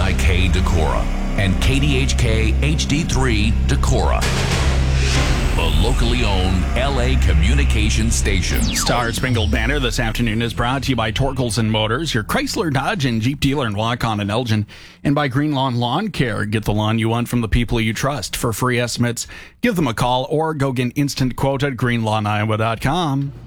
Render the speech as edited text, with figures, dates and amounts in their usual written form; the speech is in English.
WNIK Decorah and KDHK HD3 Decorah. The locally owned LA communication station. Star Spangled Banner this afternoon is brought to you by Torkelson Motors, your Chrysler, Dodge, and Jeep dealer in Waukon and Elgin, and by Green Lawn Lawn Care. Get the lawn you want from the people you trust. For free estimates, give them a call or go get an instant quote at greenlawniowa.com.